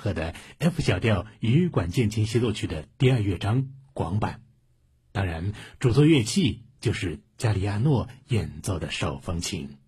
赫的 F 小调羽管键琴协奏曲的第2乐章广版。当然，主奏乐器就是加里亚诺演奏的手风琴。